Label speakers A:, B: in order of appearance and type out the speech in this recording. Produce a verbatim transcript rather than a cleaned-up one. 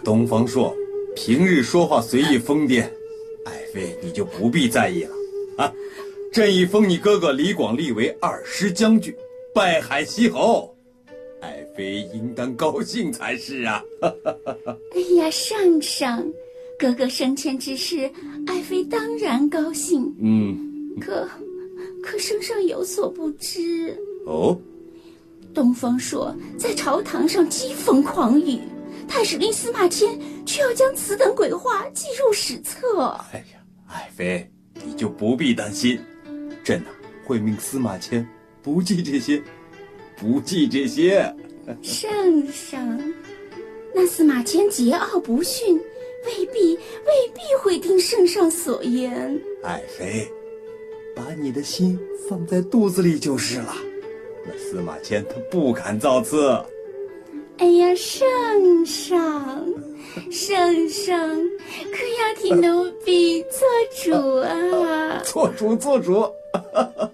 A: 东方朔平日说话随意疯癫，爱妃你就不必在意了啊。朕已封你哥哥李广利为二师将军，拜海西侯，爱妃应当高兴才是啊。
B: 哎呀，上上，哥哥升迁之事，爱妃当然高兴。
A: 嗯，
B: 可可圣上有所不知
A: 哦，
B: 东方朔在朝堂上讥讽狂语，太史令司马迁却要将此等鬼话记入史册。
A: 哎呀，爱妃你就不必担心，朕啊会命司马迁不记这些，不记这些。
B: 圣上，那司马迁桀骜不驯，未必未必会听圣上所言。
A: 爱妃，把你的心放在肚子里就是了。那司马迁他不敢造次。
B: 哎呀，圣上，圣上可要替奴婢做主啊！
A: 做主做主。